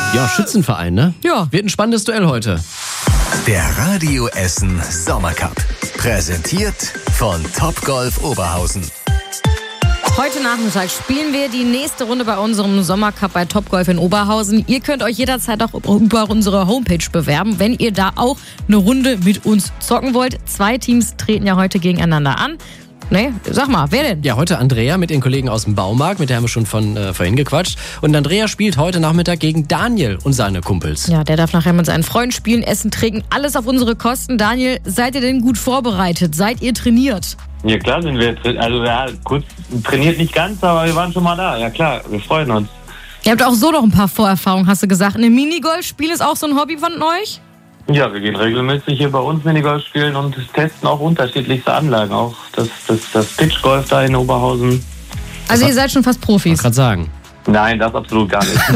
Ja, Schützenverein, ne? Ja. Wird ein spannendes Duell heute. Der Radio Essen Sommercup. Präsentiert von Topgolf Oberhausen. Heute Nachmittag spielen wir die nächste Runde bei unserem Sommercup bei Topgolf in Oberhausen. Ihr könnt euch jederzeit auch über unsere Homepage bewerben, wenn ihr da auch eine Runde mit uns zocken wollt. 2 Teams treten ja heute gegeneinander an. Nee, sag mal, wer denn? Ja, heute Andrea mit den Kollegen aus dem Baumarkt, mit der haben wir schon vorhin gequatscht. Und Andrea spielt heute Nachmittag gegen Daniel und seine Kumpels. Ja, der darf nachher mit seinen Freunden spielen, essen, trinken, alles auf unsere Kosten. Daniel, seid ihr denn gut vorbereitet? Seid ihr trainiert? Ja klar sind wir, also ja, kurz trainiert nicht ganz, aber wir waren schon mal da. Ja klar, wir freuen uns. Ihr habt auch so noch ein paar Vorerfahrungen, hast du gesagt. Eine Minigolf-Spiel ist auch so ein Hobby von euch? Ja, wir gehen regelmäßig hier bei uns Minigolf spielen und testen auch unterschiedlichste Anlagen. Auch das Pitchgolf da in Oberhausen. Also ihr seid schon fast Ich Profis. wollte gerade sagen. Nein, das absolut gar nicht.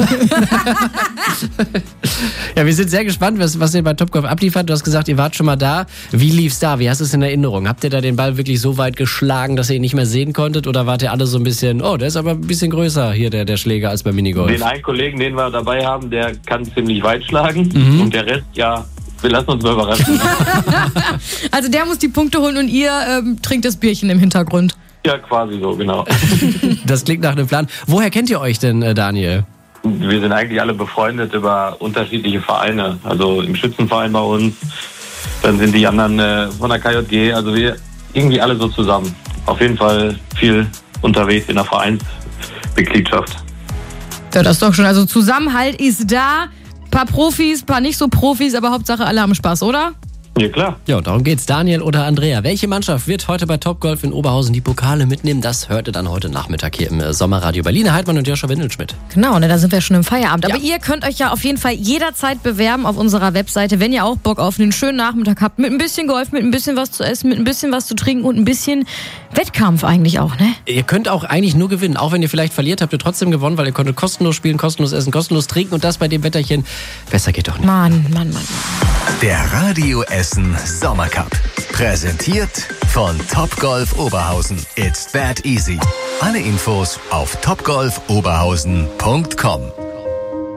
Ja, wir sind sehr gespannt, was ihr bei Topgolf abliefert. Du hast gesagt, ihr wart schon mal da. Wie lief's da? Wie hast du es in Erinnerung? Habt ihr da den Ball wirklich so weit geschlagen, dass ihr ihn nicht mehr sehen konntet? Oder wart ihr alle so ein bisschen, oh, der ist aber ein bisschen größer hier, der Schläger, als beim Minigolf? Den einen Kollegen, den wir dabei haben, der kann ziemlich weit schlagen. Und der Rest, ja, wir lassen uns mal überraschen. Also der muss die Punkte holen und ihr trinkt das Bierchen im Hintergrund. Ja, quasi so, genau. Das klingt nach einem Plan. Woher kennt ihr euch denn, Daniel? Wir sind eigentlich alle befreundet über unterschiedliche Vereine. Also im Schützenverein bei uns, dann sind die anderen von der KJG. Also wir irgendwie alle so zusammen. Auf jeden Fall viel unterwegs in der Vereinsmitgliedschaft. Ja, das ist doch schon. Also Zusammenhalt ist da. Paar Profis, paar nicht so Profis, aber Hauptsache alle haben Spaß, oder? Ja, klar. Ja, darum geht's. Daniel oder Andrea. Welche Mannschaft wird heute bei Topgolf in Oberhausen die Pokale mitnehmen? Das hört ihr dann heute Nachmittag hier im Sommerradio. Berliner Heidmann und Joscha Windelschmidt. Genau, ne, da sind wir schon im Feierabend. Aber Ja. ihr könnt euch ja auf jeden Fall jederzeit bewerben auf unserer Webseite, wenn ihr auch Bock auf einen schönen Nachmittag habt. Mit ein bisschen Golf, mit ein bisschen was zu essen, mit ein bisschen was zu trinken und ein bisschen Wettkampf eigentlich auch, ne? Ihr könnt auch eigentlich nur gewinnen. Auch wenn ihr vielleicht verliert, habt ihr trotzdem gewonnen, weil ihr konntet kostenlos spielen, kostenlos essen, kostenlos trinken. Und das bei dem Wetterchen. Besser geht doch nicht. Mann. Der Radio Essen Sommercup. Präsentiert von Topgolf Oberhausen. It's that easy. Alle Infos auf topgolfoberhausen.com.